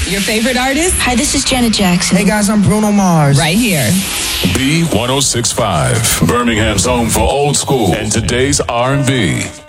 Your favorite artist? Hi, this is Janet Jackson. Hey guys, I'm Bruno Mars. Right here. B1065, Birmingham's home for old school and today's R&B.